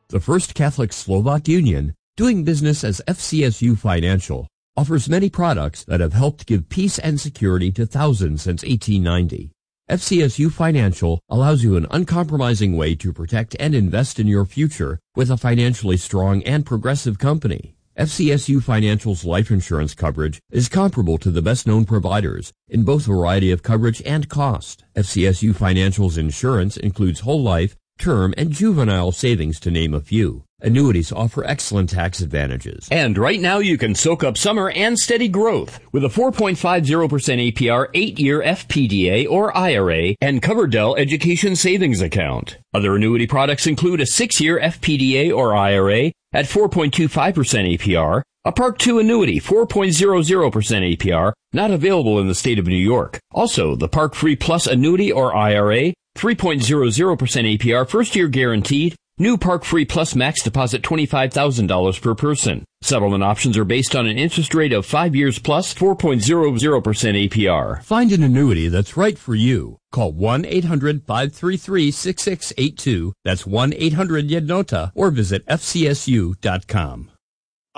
The First Catholic Slovak Union, doing business as FCSU Financial, offers many products that have helped give peace and security to thousands since 1890. FCSU Financial allows you an uncompromising way to protect and invest in your future with a financially strong and progressive company. FCSU Financial's life insurance coverage is comparable to the best-known providers in both variety of coverage and cost. FCSU Financial's insurance includes whole life, term, and juvenile savings, to name a few. Annuities offer excellent tax advantages. And right now you can soak up summer and steady growth with a 4.50% APR 8-year FPDA or IRA and Coverdell Education Savings Account. Other annuity products include a 6-year FPDA or IRA at 4.25% APR, a Park 2 annuity 4.00% APR, not available in the state of New York. Also, the Park Free Plus annuity or IRA, 3.00% APR, first year guaranteed. New Park Free Plus max deposit $25,000 per person. Settlement options are based on an interest rate of 5 years plus 4.00% APR. Find an annuity that's right for you. Call 1-800-533-6682. That's 1-800-YEDNOTA or visit FCSU.com.